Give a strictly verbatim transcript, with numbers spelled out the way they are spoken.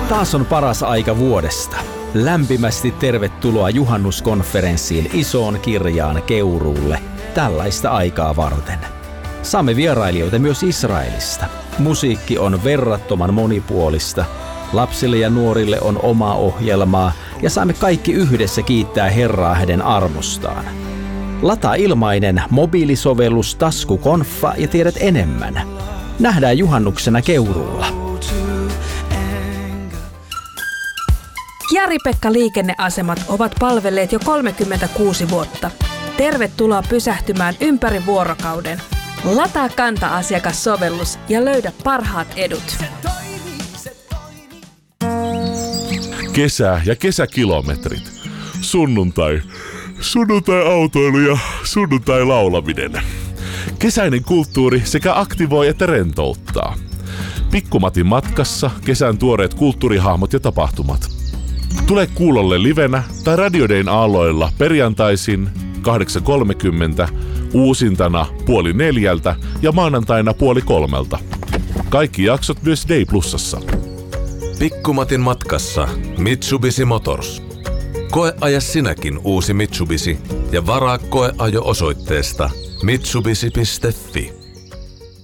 Taas on paras aika vuodesta. Lämpimästi tervetuloa juhannuskonferenssiin Isoon Kirjaan Keuruulle tällaista aikaa varten. Saamme vierailijoita myös Israelista. Musiikki on verrattoman monipuolista. Lapsille ja nuorille on oma ohjelmaa ja saamme kaikki yhdessä kiittää Herraa hänen armostaan. Lataa ilmainen mobiilisovellus Taskukonfa ja tiedät enemmän. Nähdään juhannuksena Keuruulla. Jari-Pekka liikenneasemat ovat palvelleet jo kolmekymmentäkuusi vuotta. Tervetuloa pysähtymään ympäri vuorokauden. Lataa Kanta-asiakassovellus ja löydä parhaat edut. Kesä ja kesäkilometrit. Sunnuntai. Sunnuntai-autoilu ja sunnuntai-laulaminen. Kesäinen kulttuuri sekä aktivoi että rentouttaa. Pikkumatin matkassa kesän tuoreet kulttuurihahmot ja tapahtumat. Tule kuulolle livenä tai radiodein aalloilla perjantaisin kahdeksan kolmekymmentä, uusintana puoli neljältä ja maanantaina puoli kolmelta. Kaikki jaksot myös Day Plusassa. Pikkumatin matkassa Mitsubishi Motors. Koeaja sinäkin uusi Mitsubishi ja varaa koeajo osoitteesta mitsubishi piste fi.